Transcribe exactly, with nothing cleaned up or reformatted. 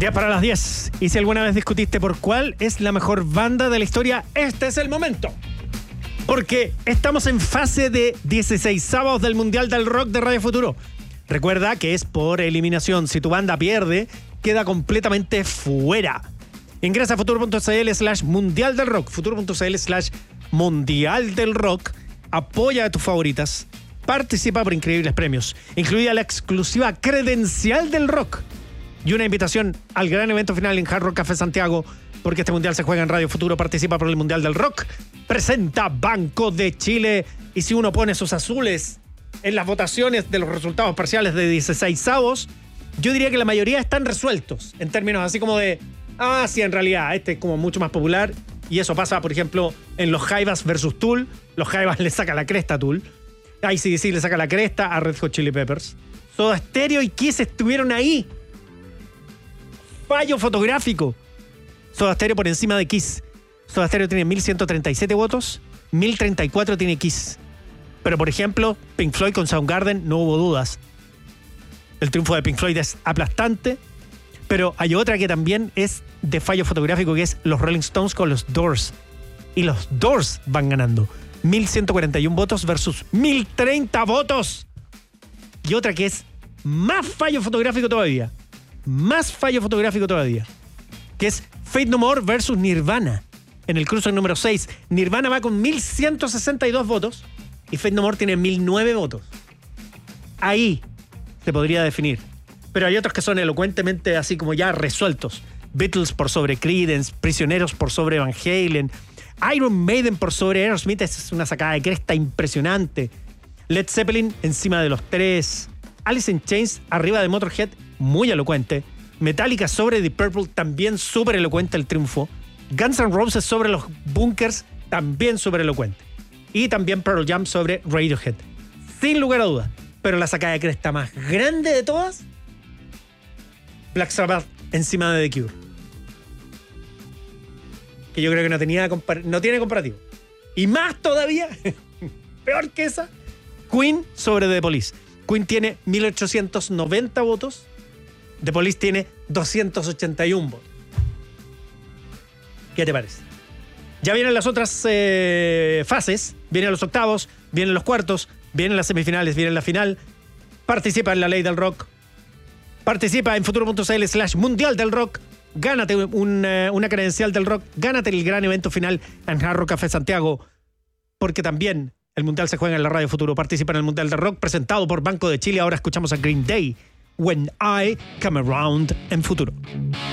diez para las diez. Y si alguna vez discutiste por cuál es la mejor banda de la historia, este es el momento. Porque estamos en fase de dieciséis sábados del Mundial del Rock de Radio Futuro. Recuerda que es por eliminación. Si tu banda pierde, queda completamente fuera. Ingresa a futuro.cl slash mundial del rock. Futuro.cl slash mundial del rock. Apoya a tus favoritas. Participa por increíbles premios, incluida la exclusiva credencial del rock y una invitación al gran evento final en Hard Rock Café Santiago, porque este mundial se juega en Radio Futuro. Participa por el Mundial del Rock. Presenta Banco de Chile. Y si uno pone sus azules en las votaciones de los resultados parciales de dieciséis avos, yo diría que la mayoría están resueltos en términos así como de, ah, sí, en realidad este es como mucho más popular. Y eso pasa, por ejemplo, en los Jaivas versus Tool. Los Jaivas le saca la cresta a Tool. I C D C le saca la cresta a Red Hot Chili Peppers. Soda Stereo y Kiss estuvieron ahí. Fallo fotográfico. Soda Stereo por encima de Kiss. Soda Stereo tiene mil ciento treinta y siete votos. mil treinta y cuatro tiene Kiss. Pero, por ejemplo, Pink Floyd con Soundgarden no hubo dudas. El triunfo de Pink Floyd es aplastante. Pero hay otra que también es de fallo fotográfico, que es los Rolling Stones con los Doors. Y los Doors van ganando. mil ciento cuarenta y uno votos versus mil treinta votos. Y otra que es más fallo fotográfico todavía. Más fallo fotográfico todavía. Que es Faith No More versus Nirvana. En el cruce número seis, Nirvana va con mil ciento sesenta y dos votos y Faith No More tiene mil nueve votos. Ahí se podría definir. Pero hay otros que son elocuentemente así como ya resueltos. Beatles por sobre Creedence, Prisioneros por sobre Van Halen, Iron Maiden por sobre Aerosmith, es una sacada de cresta impresionante. Led Zeppelin encima de los tres. Alice in Chains arriba de Motorhead, muy elocuente. Metallica sobre Deep Purple, también súper elocuente el triunfo. Guns N' Roses sobre los Bunkers, también súper elocuente. Y también Pearl Jam sobre Radiohead. Sin lugar a dudas. Pero la sacada de cresta más grande de todas, Black Sabbath encima de The Cure. Que yo creo que no tenía compar- no tiene comparativo. Y más todavía, peor que esa, Queen sobre The Police. Queen tiene mil ochocientos noventa votos, The Police tiene doscientos ochenta y uno votos. ¿Qué te parece? Ya vienen las otras eh, fases, vienen los octavos, vienen los cuartos, vienen las semifinales, vienen la final. Participa en la ley del rock. Participa en futuro.cl slash mundial del rock. Gánate un, una credencial del rock. Gánate el gran evento final en Hard Rock Café Santiago. Porque también el mundial se juega en la Radio Futuro. Participa en el Mundial del Rock presentado por Banco de Chile. Ahora escuchamos a Green Day, When I Come Around, en Futuro.